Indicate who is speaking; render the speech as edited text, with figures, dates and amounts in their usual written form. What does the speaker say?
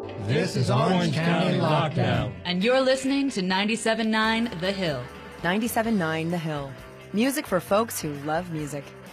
Speaker 1: This is Orange County Lockdown.
Speaker 2: And you're listening to 97.9 The Hill.
Speaker 3: 97.9 The Hill. Music for folks who love music.